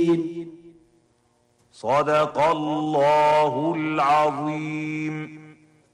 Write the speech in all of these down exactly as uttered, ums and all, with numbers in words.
صدق الله العظيم.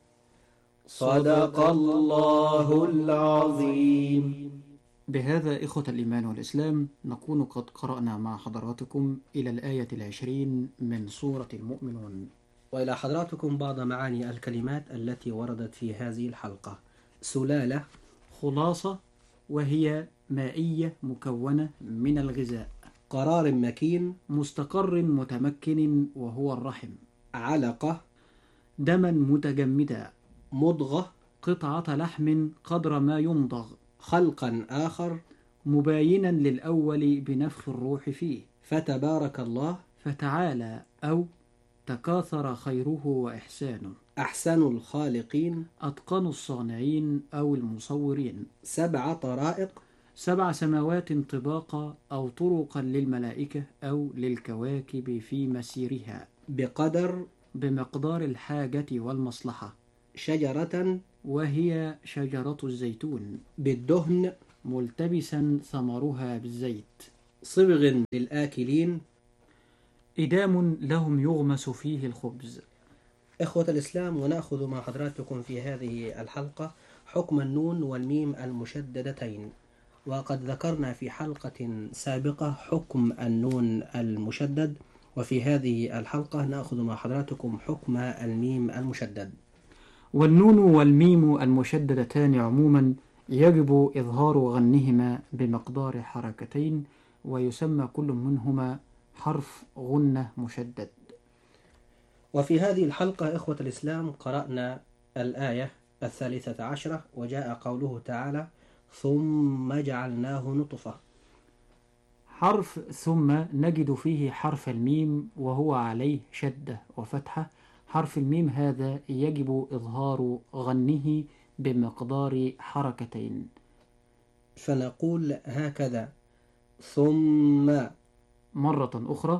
صدق الله العظيم. بهذا إخوة الإيمان والإسلام نكون قد قرأنا مع حضراتكم إلى الآية العشرين من سورة المؤمنون، وإلى حضراتكم بعض معاني الكلمات التي وردت في هذه الحلقة. سلالة، خلاصة وهي مائية مكونة من الغذاء. قرار مكين، مستقر متمكن وهو الرحم. علقة، دما متجمدا. مضغة، قطعة لحم قدر ما يمضغ. خلقا آخر، مباينا للأول بنفخ الروح فيه. فتبارك الله، فتعالى أو تكاثر خيره وإحسانه. أحسن الخالقين، أتقن الصانعين أو المصورين. سبع طرائق، سبع سماوات طباقا أو طرقا للملائكة أو للكواكب في مسيرها. بقدر، بمقدار الحاجة والمصلحة. شجرة، وهي شجرة الزيتون. بالدهن، ملتبسا ثمرها بالزيت. صبغ للآكلين، إدام لهم يغمس فيه الخبز. إخوة الإسلام، ونأخذ مع حضراتكم في هذه الحلقة حكم النون والميم المشددتين. وقد ذكرنا في حلقة سابقة حكم النون المشدد، وفي هذه الحلقة نأخذ مع حضراتكم حكم الميم المشدد. والنون والميم المشددتان عموما يجب إظهار غنهما بمقدار حركتين، ويسمى كل منهما حرف غنة مشدد. وفي هذه الحلقة إخوة الإسلام قرأنا الآية الثالثة عشرة، وجاء قوله تعالى: ثم جعلناه نطفة. حرف ثم نجد فيه حرف الميم وهو عليه شدة وفتحة. حرف الميم هذا يجب إظهار غنه بمقدار حركتين، فنقول هكذا: ثم. مرة أخرى: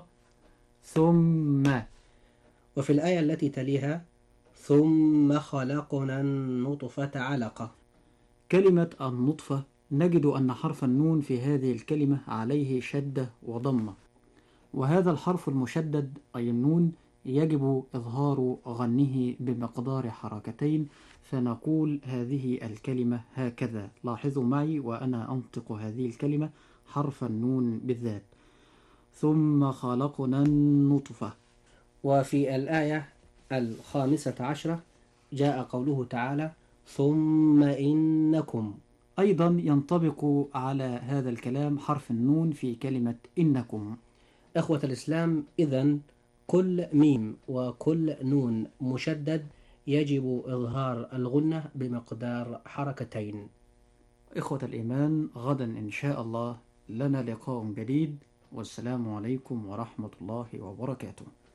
ثم. وفي الآية التي تليها: ثم خلقنا النطفة علقة. كلمة النطفة نجد أن حرف النون في هذه الكلمة عليه شدة وضمة، وهذا الحرف المشدد أي النون يجب إظهار غنه بمقدار حركتين، فنقول هذه الكلمة هكذا. لاحظوا معي وأنا أنطق هذه الكلمة حرف النون بالذات: ثم خلقنا النطفة. وفي الآية الخامسة عشرة جاء قوله تعالى: ثم إنكم. أيضا ينطبق على هذا الكلام حرف النون في كلمة إنكم. إخوة الإسلام، إذن كل ميم وكل نون مشدد يجب إظهار الغنة بمقدار حركتين. إخوة الإيمان، غدا إن شاء الله لنا لقاء جديد، والسلام عليكم ورحمة الله وبركاته.